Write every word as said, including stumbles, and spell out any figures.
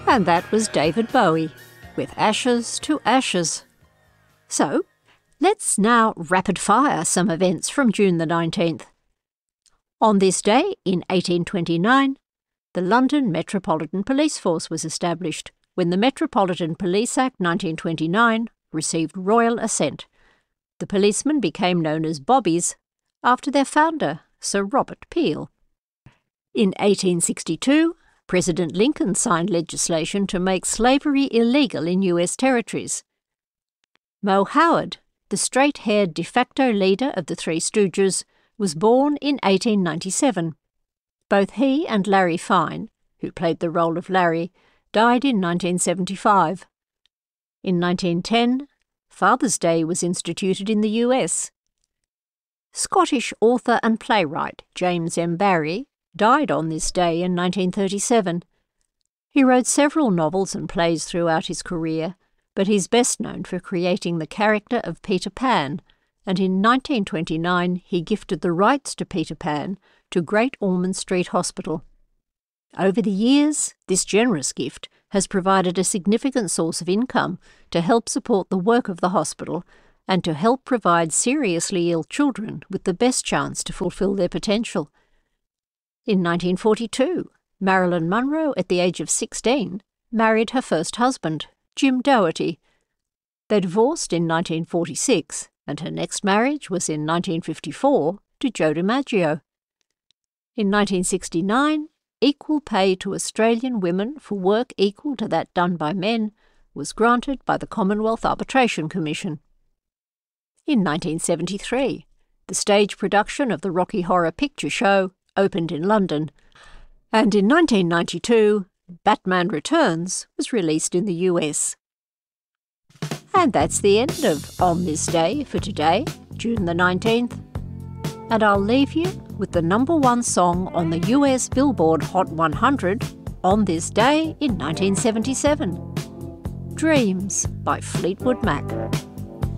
And that was David Bowie, with Ashes to Ashes. So, let's now rapid-fire some events from June the nineteenth. On this day, in eighteen twenty-nine, the London Metropolitan Police Force was established when the Metropolitan Police Act nineteen twenty-nine received royal assent. The policemen became known as bobbies, after their founder, Sir Robert Peel. In eighteen sixty-two, President Lincoln signed legislation to make slavery illegal in U S territories. Moe Howard, the straight-haired de facto leader of the Three Stooges, was born in eighteen ninety-seven. Both he and Larry Fine, who played the role of Larry, died in nineteen seventy-five. In nineteen ten, Father's Day was instituted in the U S. Scottish author and playwright James M. Barrie died on this day in nineteen thirty-seven. He wrote several novels and plays throughout his career, but he's best known for creating the character of Peter Pan, and in nineteen twenty-nine he gifted the rights to Peter Pan to Great Ormond Street Hospital. Over the years, this generous gift has provided a significant source of income to help support the work of the hospital and to help provide seriously ill children with the best chance to fulfil their potential. In nineteen forty-two, Marilyn Monroe, at the age of sixteen, married her first husband, Jim Doherty. They divorced in nineteen forty-six, and her next marriage was in nineteen fifty-four to Joe DiMaggio. In nineteen sixty-nine, equal pay to Australian women for work equal to that done by men was granted by the Commonwealth Arbitration Commission. In nineteen seventy-three, the stage production of the Rocky Horror Picture Show opened in London, and in nineteen ninety-two, Batman Returns was released in the U S. And that's the end of On This Day for today, June the nineteenth. And I'll leave you with the number one song on the U S Billboard Hot one hundred on this day in nineteen seventy-seven, Dreams by Fleetwood Mac.